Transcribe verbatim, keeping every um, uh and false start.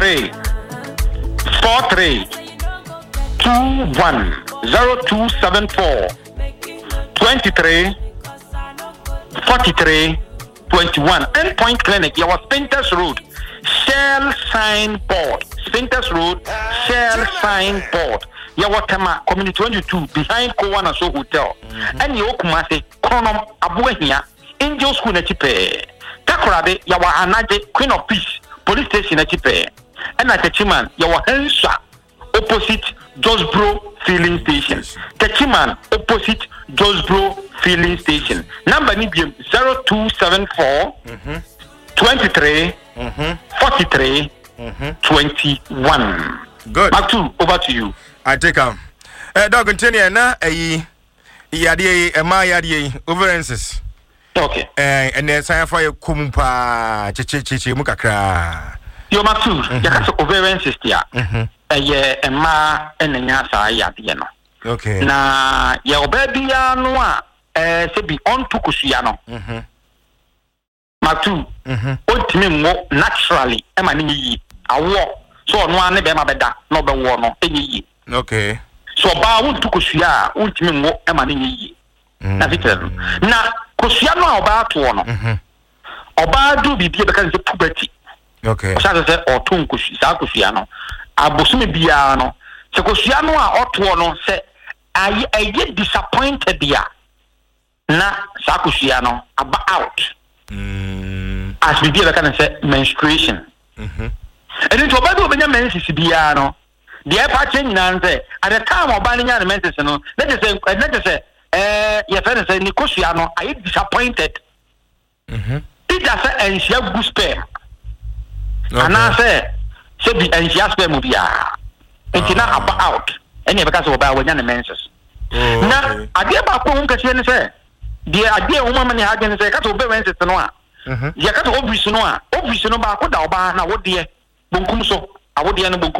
three four three two one zero two seven four twenty-three forty-three twenty-one. Endpoint Clinic, your Spinters Road, Shell Sign Board. Spinters Road, Shell Sign Board. Your Tama Community twenty-two behind Kowana So Hotel. And your Kumase, Konom Abuehia, Angel School Nachipe. Takorade, Yawa Anaje, Queen of Peace, Police Station Nachipe. And at the Chiman, Yawa Hensa, opposite Josbro Filling Station. Techiman, opposite Josbro Filling Station. Number medium zero two seven four twenty-three forty-three twenty-one. Good. Mark two, over to you. I take him. Eh, dog continue na eh yadi eh ma yadi overenses. Okay. Eh and then sign for kumpa chichi chichi mu kakra. Yo Mark two, yakasa overenses dia. Mhm. Eh e ma enenya sa yadi no. Okay. Na ya obebia no a eh se bi on to kusua no. Mhm. Mark two. Mhm. Ontimi mo naturally e ma ni yi. Awo so no ane be ma beda no be wo no enyi yi. Okay. So ba won to kusua ontimi mo e ma ni yi. Na fitel. Na kusua no a oba to no. Mhm. Oba do bibie be kan se puberty. Okay. Osa se o to kusua sa kusua no. Abosume bia no. Se kusua no a oto no se I I get disappointed there. Na sa kusua no aba out. Mm. As we be can say menstruation. Mhm. And it oba do benya menses bia no. The ever change nan say at the time oba nya menses no. Let us say let us say eh your friend say ni kusua no I disappointed. Mhm. It just say enhia good sperm. Okay. And I say say be enhia sperm bia. It na aba out. Any because oba nya menses. Oh, Na okay. ade ba ko nka se ne se de ade o mama ne ha gene se ka to be wense no a Mhm. ya ka to obisi no a obisi no ba ko da oba na wo de bonkum so a wo de no bonkum